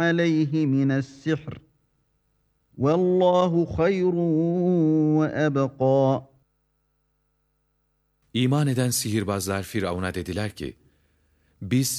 عليه من السحر والله خير وأبقى. İman eden sihirbazlar Firavun'a dediler ki, biz